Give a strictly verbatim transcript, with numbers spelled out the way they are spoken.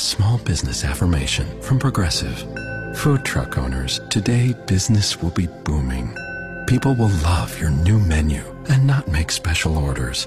small business affirmation from Progressive. Food truck owners, today business will be booming. People will love your new menu and not make special orders.